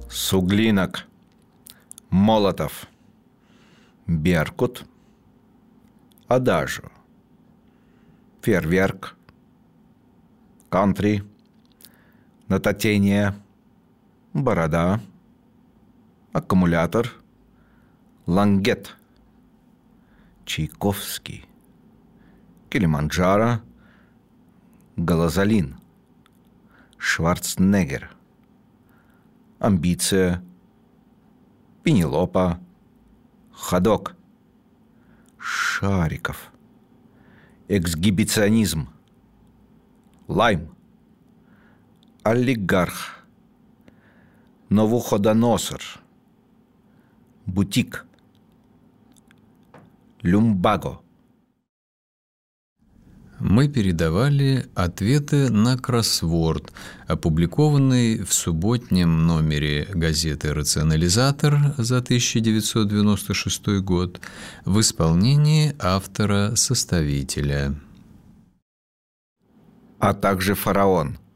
Суглинок, Молотов, Беркут, Адажио, Фейерверк, Кантри, Нотатения, Борода, Аккумулятор, Лангет, Чайковский, Килиманджаро, Галазолин, Шварценеггер, Амбиция, Пенелопа, Ходок, Шариков, Эксгибиционизм, Лайм, Олигарх, Навуходоносор, Бутик, Люмбаго. Мы передавали ответы на кроссворд, опубликованный в субботнем номере газеты «Рационализатор» за 1996 год в исполнении автора-составителя. А также «Фараон».